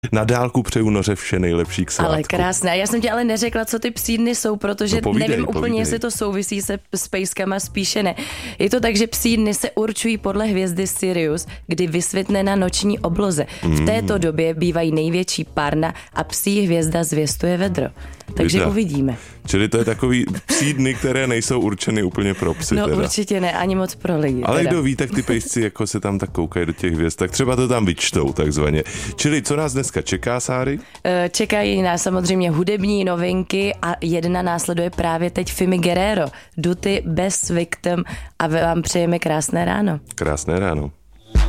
Na dálku přeju Noře vše nejlepší k svátku. Ale krásné. Já jsem ti ale neřekla, co ty psí dny jsou, protože nevím úplně, jestli to souvisí se pejskama, spíše ne. Je to tak, že psí dny se určují podle hvězdy Sirius, kdy vysvětne na noční obloze. V této době bývají největší párna a psí hvězda zvěstuje vedro. Takže uvidíme. Čili to je takový psí dny, které nejsou určeny úplně pro psy. No teda. Určitě ne, ani moc pro lidi. Ale kdo ví, tak ty pejsci jako se tam tak koukají do těch hvězd, tak třeba to tam vyčtou takzvaně. Čili co nás dneska čeká, Sáry? Čekají nás samozřejmě hudební novinky a jedna následuje právě teď Fimi Guerrero, Duty Best Victim a vám přejeme krásné ráno. Krásné ráno.